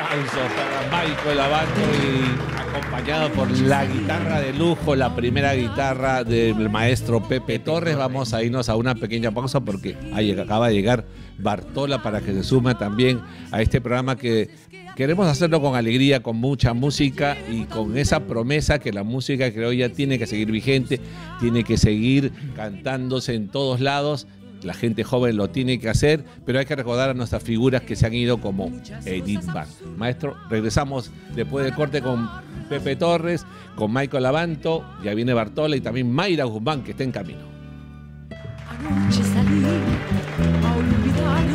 aplausos para Michael Abanto y acompañado por la guitarra de lujo, la primera guitarra del maestro Pepe Torres. Vamos a irnos a una pequeña pausa porque acaba de llegar Bartola para que se sume también a este programa que queremos hacerlo con alegría, con mucha música y con esa promesa que la música criolla tiene que seguir vigente, tiene que seguir cantándose en todos lados. La gente joven lo tiene que hacer, pero hay que recordar a nuestras figuras que se han ido como Edith Bach. Maestro, regresamos después del corte con Pepe Torres, con Michael Abanto, ya viene Bartola y también Mayra Guzmán, que está en camino.